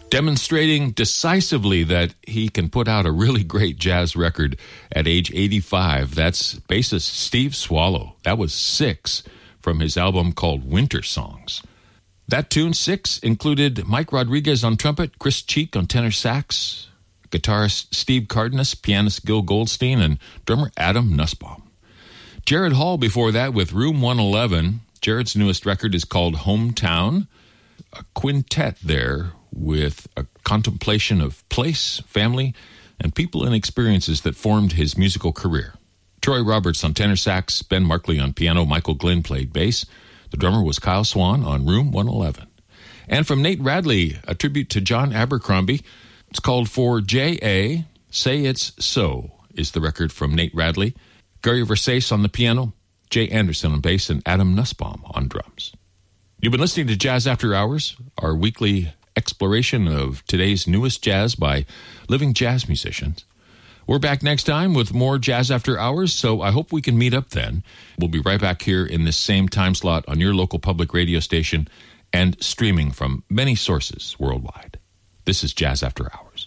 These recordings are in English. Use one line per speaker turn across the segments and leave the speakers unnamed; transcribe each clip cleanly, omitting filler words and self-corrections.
demonstrating decisively that he can put out a really great jazz record at age 85. That's bassist Steve Swallow. That was 6 from his album called Winter Songs. That tune, 6, included Mike Rodriguez on trumpet, Chris Cheek on tenor sax, guitarist Steve Cardenas, pianist Gil Goldstein, and drummer Adam Nussbaum. Jared Hall before that with Room 111. Jared's newest record is called Hometown. A quintet there with a contemplation of place, family, and people and experiences that formed his musical career. Troy Roberts on tenor sax, Ben Markley on piano, Michael Glenn played bass. The drummer was Kyle Swan on Room 111. And from Nate Radley, a tribute to John Abercrombie. It's called For J.A. Say It's So is the record from Nate Radley. Gary Versace on the piano, Jay Anderson on bass, and Adam Nussbaum on drums. You've been listening to Jazz After Hours, our weekly exploration of today's newest jazz by living jazz musicians. We're back next time with more Jazz After Hours, so I hope we can meet up then. We'll be right back here in this same time slot on your local public radio station and streaming from many sources worldwide. This is Jazz After Hours.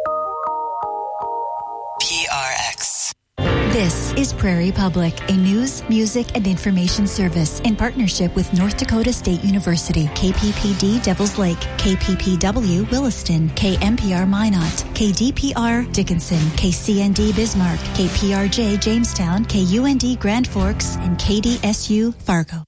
PRX.
This is Prairie Public, a news, music, and information service in partnership with North Dakota State University, KPPD Devils Lake, KPPW Williston, KMPR Minot, KDPR Dickinson, KCND Bismarck, KPRJ Jamestown, KUND Grand Forks, and KDSU Fargo.